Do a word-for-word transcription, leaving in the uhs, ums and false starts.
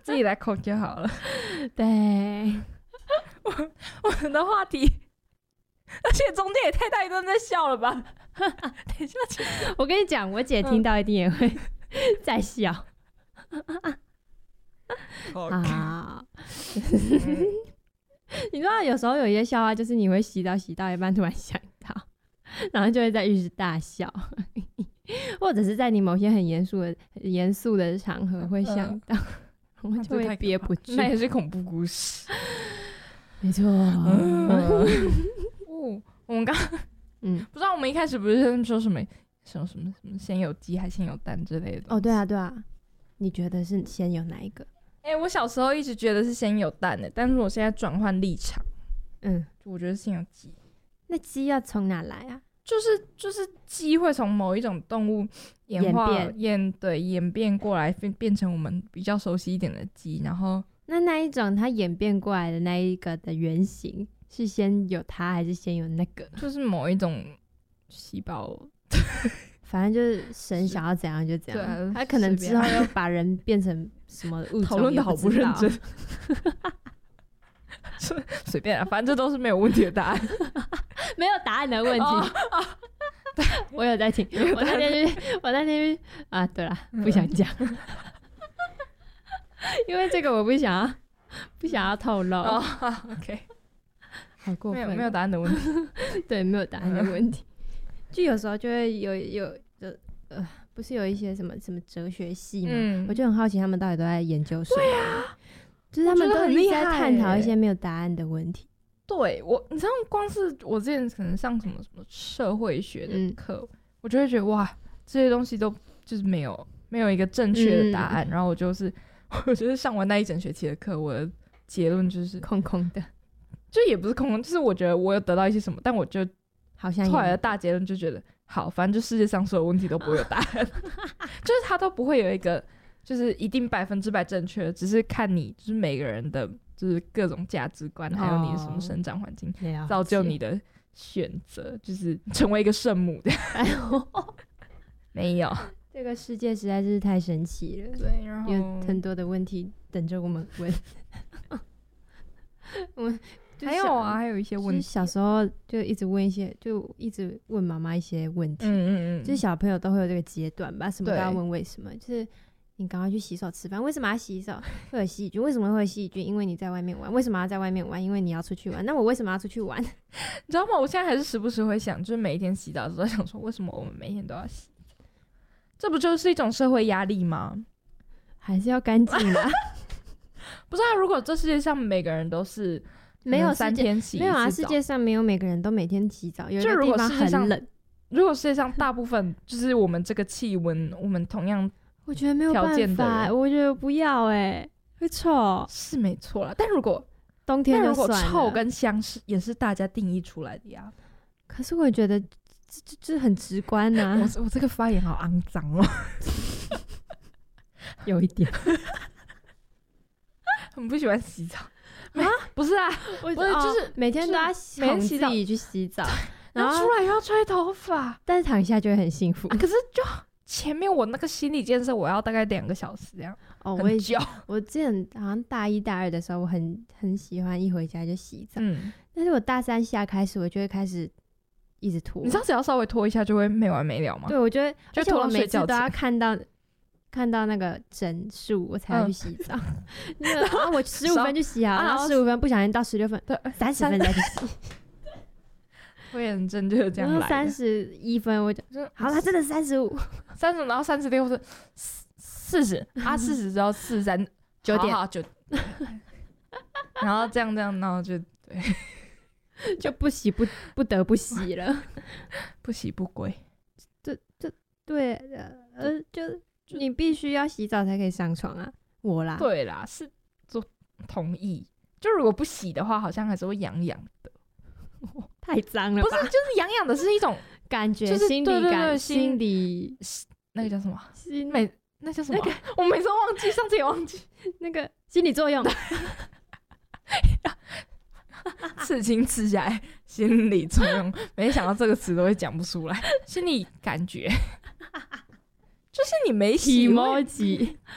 自己来口就好了。 对， 我我们的话题，而且中间也太大一段在笑了吧？等一下， 我跟你讲，我姐听到一定也会在笑。啊，你知道有时候有一些笑话，就是你会洗澡洗到一半突然想到，然后就会在浴室大笑，或者是在你某些很严肃的严肃的场合会想到，我、呃、就会憋不住。 那也是恐怖故事， 没错。 嗯哦，我们刚嗯，不知道我们一开始不是说什么什么什么什么先有鸡还先有蛋之类的？ 哦，对啊，对啊。你觉得是先有哪一个？ 哎、欸，我小时候一直觉得是先有蛋的，但是我现在转换立场， 嗯， 我觉得先有鸡。 那鸡要从哪来啊？ 就是就是鸡会从某一种动物演化演变演对演变过来，变变成我们比较熟悉一点的鸡。然后那那一种它演变过来的那一个的原型是先有它还是先有那个？ 就是某一种细胞。 反正就是神想要怎样就怎样， 啊、 他可能之后要把人变成什么物种， 讨论的好不认真。随便啊，反正这都是没有问题的答案， 没有答案的问题。哦哦、我有在听，我那天去，我那天去啊，对啦，不想讲，嗯、因为这个我不想要，不想要透露。 哦、OK， 好过分， 没有没有答案的问题， 对，没有答案的问题。就有时候就会有有呃，不是有一些什么什么哲学系吗？嗯、我就很好奇他们到底都在研究什么，啊、就是他们都一直在探讨一些没有答案的问题。 对我，你知道，光是我之前可能上什么什么社会学的课，嗯、我就会觉得哇，这些东西都就是没有没有一个正确的答案。嗯、然后我就是我就是上完那一整学期的课，我的结论就是空空的， 就也不是空空，就是我觉得我有得到一些什么，但我就。 好像后来的大结论就觉得，好，反正就世界上所有问题都不会有答案，就是它都不会有一个就是一定百分之百正确的，只是看你就是每个人的就是各种价值观，还有你的什么生长环境，哦、造就你的选择，就是成为一个圣母的。没有， 这个世界实在是太神奇了， 对，然后有很多的问题等着我们问。我们。 还有啊，还有一些问题。 小时候就一直问一些，就一直问妈妈一些问题。 嗯嗯嗯。 就是小朋友都会有这个阶段吧，什么都要问为什么。就是你赶快去洗手吃饭，为什么要洗手？会有细菌，为什么会有细菌？因为你在外面玩。为什么要在外面玩？因为你要出去玩。那我为什么要出去玩？ 你知道吗？我现在还是时不时会想，就是每一天洗澡的时候想说，为什么我们每天都要洗？这不就是一种社会压力吗？ 还是要干净啦。 不是啊，如果这世界上每个人都是。 没有三天洗一次澡， 没有啊！世界上没有每个人都每天洗澡，有的地方很冷。 如果世界上大部分就是我们这个气温，我们同样我觉得没有办法，我觉得不要哎、欸，会臭是没错啦。但如果冬天就算了， 但如果臭跟香是也是大家定义出来的呀。 可是我觉得这这这很直观啊！ 我我这个发言好肮脏哦， 有一点， 很不喜欢洗澡。啊，不是啊， 我不是，就是、 哦、每天都要哄自己去洗澡， 然后出来又要吹头发， 但是躺下就会很幸福。 啊、可是就前面我那个心理建设，我要大概两个小时这样。 哦，我也我之前好像大一大二的时候，我很很喜欢一回家就洗澡，嗯，但是我大三下开始，我就会开始一直拖。 你知道只要稍微拖一下就会没完没了吗？ 对，我觉得就拖到睡觉前， 而且我每次都要看到。看到那个整数我才要去洗澡，嗯、然后我十五分就洗好，然后十五分不小心到十六分，对，三十分再去洗。 拖延症就是这样来的。 三十一分我就好了，真的三十五， 三十，然后三十六是四十啊，四十之后四三九点九，然后这样这样，然后就对， 就不洗不不得不洗了， 不洗不归。 这这对呃就。你必须要洗澡才可以上床啊！我啦， 对啦，是做同意。就如果不洗的话，好像还是会痒痒的， 太脏了吧。 不是，就是痒痒的是一种感觉， 就是心理感， 对对对心理那个叫什么？ 心每那叫什么？ 那个、 我每次都忘记，上次也忘记那个心理作用。 刺青刺下来，心理作用，没想到这个词都会讲不出来，心理感觉。就是你没洗